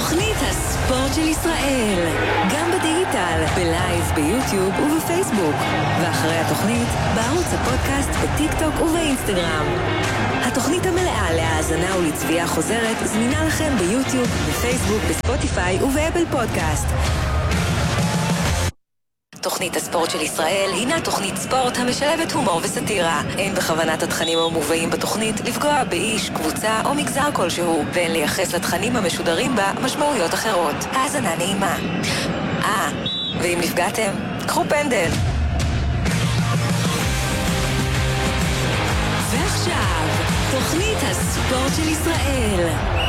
תוכנית הספורט של ישראל, גם בדיגיטל, בלייב, ביוטיוב ובפייסבוק, ואחרי התוכנית בערוץ הפודקאסט, בטיק טוק ובאינסטגרם. התוכנית המלאה להאזנה ולצפייה חוזרת זמינה לכם ביוטיוב, בפייסבוק, בספוטיפיי ובאפל פודקאסט. תוכנית הספורט של ישראל הינה תוכנית ספורט המשלבת הומור וסטירה. אין בכוונת התכנים המובאים בתוכנית לפגוע באיש, קבוצה או מגזר כלשהו, ואין לייחס לתכנים המשודרים בה משמעויות אחרות. האזנה נעימה. ואם נפגעתם, קחו פנדל. ועכשיו, תוכנית הספורט של ישראל.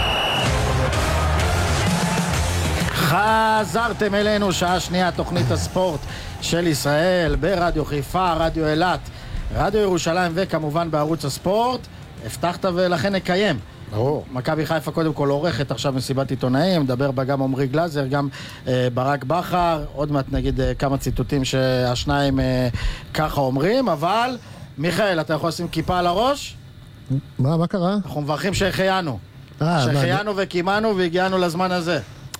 חזרתם אלינו, שעה שנייה, תוכנית הספורט של ישראל ברדיו חיפה, רדיו אילת, רדיו ירושלים וכמובן בערוץ הספורט. הבטחת ולכן נקיים. מכבי חיפה קודם כל עורכת עכשיו מסיבת עיתונאים, מדבר בה גם עומרי גלזר, גם ברק בכר, עוד מעט נגיד כמה ציטוטים שהשניים ככה אומרים, אבל מיכאל, אתה יכול לשים כיפה על הראש? מה קרה? אנחנו מברכים שהחיינו. שהחיינו וקימנו והגיענו לזמן הזה.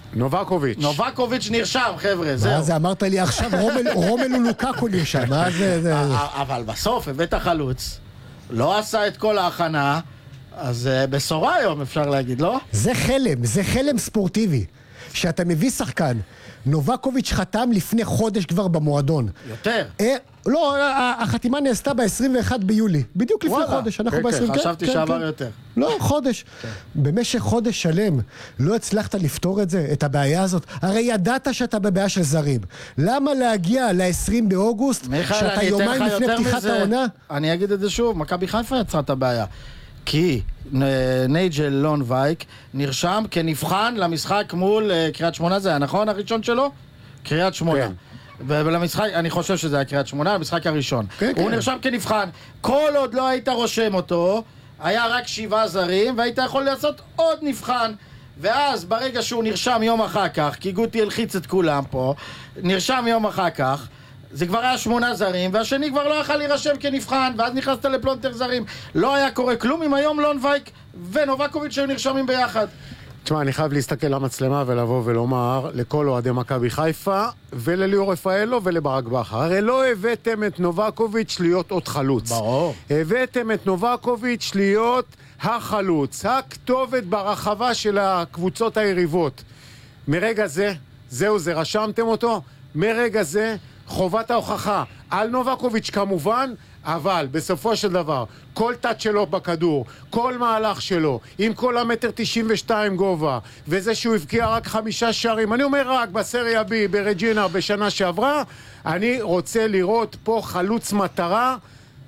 נובקוביץ' נרשם, חבר'ה, זהו. מה זה, אמרת לי עכשיו רומלו לוקאקו נרשם, מה זה? אבל בסוף, הבאת החלוץ, לא עשה את כל ההכנה, אז בשורה היום אפשר להגיד, לא? זה חלם ספורטיבי, שאתה מביא שחקן, נובקוביץ' חתם לפני חודש כבר במועדון. יותר. לא, החתימה נעשתה ב-21 ביולי, בדיוק לפני חודש, אנחנו ב-20... חשבתי שעבר יותר. לא, חודש. במשך חודש שלם לא הצלחת לפתור את זה, את הבעיה הזאת. הרי ידעת שאתה בבעיה של זרים. למה להגיע ל-20 באוגוסט, שאתה יומיים לפני פתיחת העונה? אני אגיד את זה שוב, מכבי חיפה יצרה את הבעיה. כי נייג'ל לונבייק נרשם כנבחן למשחק מול קריית שמונה, זה היה נכון הראשון שלו? קריית שמונה. ולמשחק, אני חושב שזה היה קריית שמונה, המשחק הראשון. הוא נרשם כנבחן. כל עוד לא היית רושם אותו, היה רק 7 זרים, והיית יכול לעשות עוד נבחן. ואז ברגע שהוא נרשם יום אחר כך, כי גוטי הלחיץ את כולם פה, נרשם יום אחר כך, זה כבר היה 8 זרים, והשני כבר לא יכל להירשם כנבחן, ואז נכנסת לפלונטר זרים. לא היה קורה כלום אם היום לונבייק ונובקוביץ' שהיו נרשמים ביחד. תשמע, אני חייב להסתכל למצלמה ולבוא ולומר לכל אוהדי מכבי חיפה ולליאור רפאלו ולברק בכר. הרי לא הבאתם את נובקוביץ' להיות עוד חלוץ. ברור. הבאתם את נובקוביץ' להיות החלוץ, הכתובת ברחבה של הקבוצות היריבות. מרגע זה, זה רשמתם אותו, מרגע זה חובת ההוכחה על נובקוביץ' כמובן, אבל בסופו של דבר, כל תת שלו בכדור, כל מהלך שלו, עם כל 1.92 גובה, וזה שהוא הבקיע רק 5 שערים, אני אומר רק בסריה בי, ברג'ינה, בשנה שעברה, אני רוצה לראות פה חלוץ מטרה,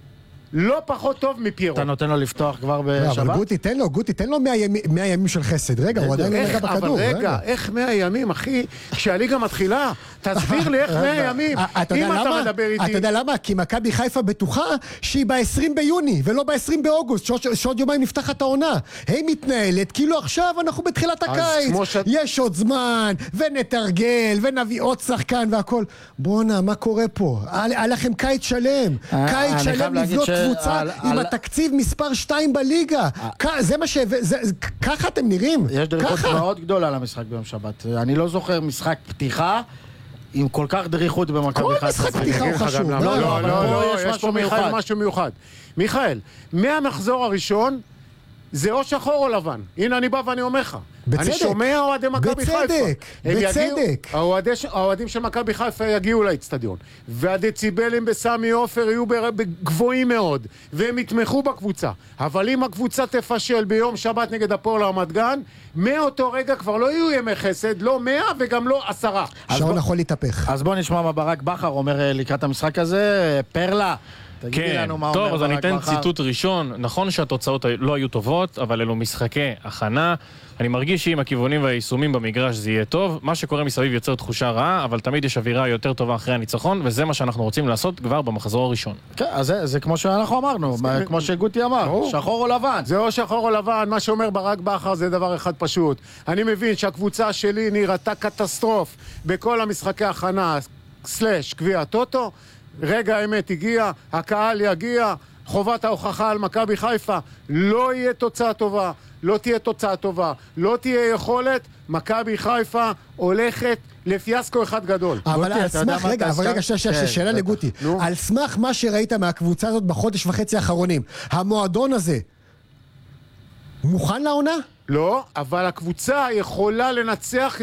לא פחות טוב מפיירו. אתה נותן לו לפתוח כבר בשבת? אבל גוטי, תן לו 100 ימים של חסד. רגע, הוא עדיין לא נגע בכדור. אבל רגע, איך 100 ימים, אחי? כשהליגה מתחילה, תסביר לי איך 100 ימים. אם אתה מדבר איתי... אתה יודע למה? כי מכבי חיפה בטוחה שהיא ב-20 ביוני, ולא ב-20 באוגוסט, שעוד יומיים נפתחת העונה. היא מתנהלת, כאילו עכשיו אנחנו בתחילת הקיץ. יש עוד זמן, ונתרגל, ונביא עוד שחקן והכל. בואנה, מה קורה פה? היה לכם קיץ שלם. קיץ שלם לבנות קבוצה עם התקציב מספר 2 בליגה. זה מה ככה אתם נראים. יש דריכות מאוד גדולה למשחק ביום שבת. אני לא זוכר משחק פתיחה עם כל כך דריכות במכבי חיפה. כל משחק פתיחה הוא חשוב. לא, יש משהו מיוחד. מיכאל, מהמחזור הראשון זה או שחור או לבן. הנה אני בא ואני אומר לך. אני שומע אוהדי מכבי חיפה. בצדק. האוהדים של מכבי חיפה יגיעו לאצטדיון. והדציבלים בסמי עופר יהיו גבוהים מאוד. והם יתמכו בקבוצה. אבל אם הקבוצה תפשל ביום שבת נגד הפועל רמת גן, מאותו רגע כבר לא יהיו ימי חסד, לא 100 וגם לא 10. שעון יכול להתהפך. אז בוא נשמע מה ברק בכר אומר לקראת המשחק הזה. פרלה. כן, טוב, אז אני אתן ציטוט ראשון. נכון שהתוצאות לא היו טובות, אבל אלו משחקי הכנה. אני מרגיש שאם הכיוונים והיישומים במגרש זה יהיה טוב. מה שקורה מסביב יוצר תחושה רעה, אבל תמיד יש אווירה יותר טובה אחרי הניצחון, וזה מה שאנחנו רוצים לעשות כבר במחזור הראשון. כן, אז זה כמו שאנחנו אמרנו, כמו שגוטי אמר, שחור או לבן. זה או שחור או לבן, מה שאומר ברק בכר זה דבר אחד פשוט. אני מבין שהקבוצה שלי נראתה קטסטרוף בכל המשחקי הכנה, / גביע טוטו. רגע האמת הגיע, הקהל יגיע, חובת ההוכחה על מכבי חיפה. לא יהיה תוצאה טובה, לא תהיה תוצאה טובה, לא תהיה יכולת, מכבי חיפה הולכת לפיאסקו אחד גדול. אבל על סמך, רגע, שאלה לגוטי. על סמך מה שראית מהקבוצה הזאת בחודש וחצי האחרונים, המועדון הזה מוכן לעונה? לא, אבל הקבוצה יכולה לנצח